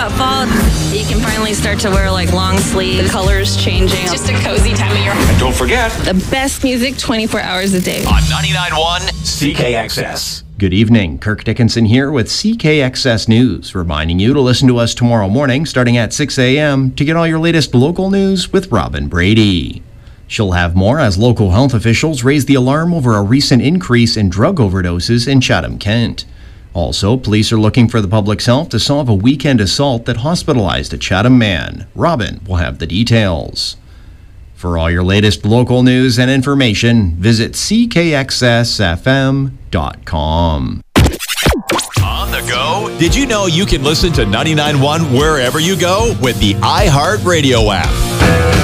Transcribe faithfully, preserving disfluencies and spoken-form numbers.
about fall. You can finally start to wear like long sleeves. The colors changing. Just a cozy time of year. And don't forget, The best music twenty-four hours a day. on ninety-nine point one C K X S. Good evening. Kirk Dickinson here with C K X S News, reminding you to listen to us tomorrow morning starting at six a.m. to get all your latest local news with Robin Brady. She'll have more as local health officials raise the alarm over a recent increase in drug overdoses in Chatham-Kent. Also, police are looking for the public's help to solve a weekend assault that hospitalized a Chatham man. Robin will have the details. For all your latest local news and information, visit C K X S F M dot com. On the go? Did you know you can listen to ninety-nine point one wherever you go with the iHeartRadio app?